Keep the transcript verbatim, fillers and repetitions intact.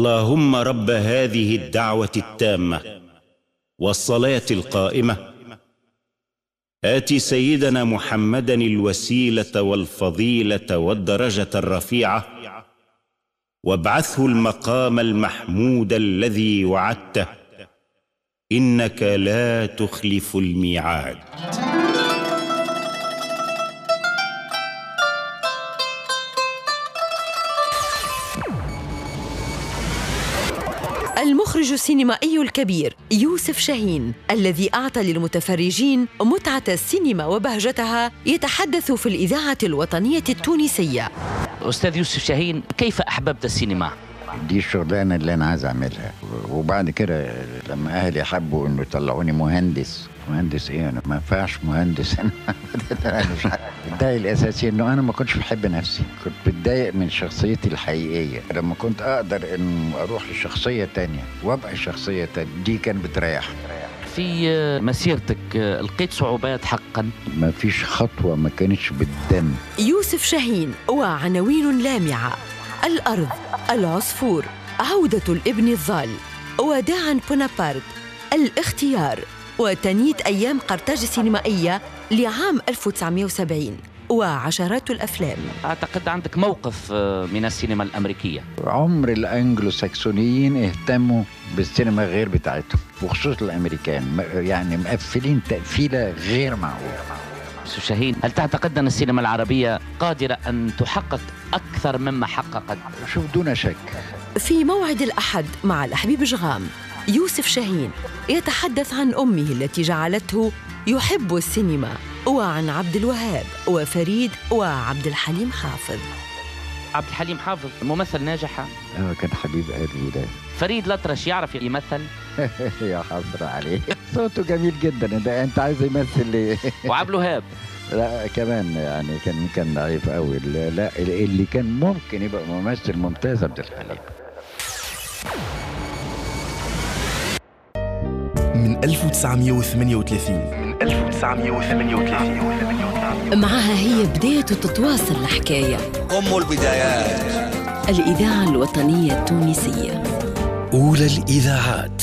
اللهم رب هذه الدعوة التامة والصلاة القائمة آت سيدنا محمدا الوسيلة والفضيلة والدرجة الرفيعة وابعثه المقام المحمود الذي وعدته إنك لا تخلف الميعاد. المخرج السينمائي الكبير يوسف شاهين الذي أعطى للمتفرجين متعة السينما وبهجتها يتحدث في الإذاعة الوطنية التونسية. أستاذ يوسف شاهين، كيف أحببت السينما؟ دي الشغلانة اللي أنا عايز أعملها، وبعد كده لما أهلي حبوا إنه يطلعوني مهندس. مهندس إيه؟ أنا ما ينفعش مهندس. أنا مش عارف. الداعي الأساسي إنه أنا ما كنتش بحب نفسي، كنت بتضايق من شخصيتي الحقيقية. لما كنت أقدر إنه أروح لشخصية تانية وأبقى شخصية تانية دي كانت بتريح. في مسيرتك لقيت صعوبات حقا؟ ما فيش خطوة ما كانتش بالدم. يوسف شاهين وعناوين لامعة: الأرض، العصفور، عودة الابن الضال، وداعاً بونابرت، الاختيار، وتنيت أيام قرطاج السينمائية لعام ألف وتسعمائة وسبعين، وعشرات الأفلام. أعتقد عندك موقف من السينما الأمريكية. عمر الأنجلو ساكسونيين اهتموا بالسينما غير بتاعتهم، وخصوصا الأمريكان، يعني مقفلين تقفيلة غير معقولة. يوسف شاهين، هل تعتقد أن السينما العربية قادرة أن تحقق أكثر مما حققت؟ شوف، دون شك. في موعد الأحد مع الحبيب جغام، يوسف شاهين يتحدث عن أمه التي جعلته يحب السينما، وعن عبد الوهاب وفريد وعبد الحليم حافظ. عبد الحليم حافظ ممثل ناجح. اه كان حبيب قلبي ده. فريد الأطرش يعرف يمثل؟ يا حضر عليه، صوته جميل جدا. ده انت عايز يمثل ليه؟ وعبد الوهاب لا كمان يعني كان كان ضعيف قوي. لا اللي كان ممكن يبقى ممثل ممتاز عبد الحليم. من ألف وتسعمائة وثمانية وثلاثين من ألف وتسعمائة وثمانية وثلاثين معها هي بداية تتواصل الحكاية، أم البدايات، الإذاعة الوطنية التونسية، أولى الإذاعات.